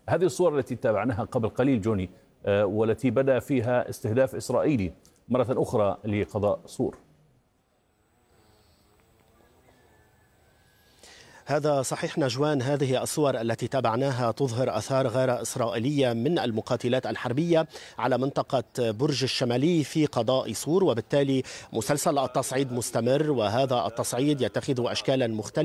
هذه الصور التي تابعناها قبل قليل جوني، والتي بدأ فيها استهداف إسرائيلي مرة أخرى لقضاء صور. هذا صحيح نجوان، هذه الصور التي تابعناها تظهر آثار غارة إسرائيلية من المقاتلات الحربية على منطقة برج الشمالي في قضاء صور، وبالتالي مسلسل التصعيد مستمر، وهذا التصعيد يتخذ أشكالا مختلفة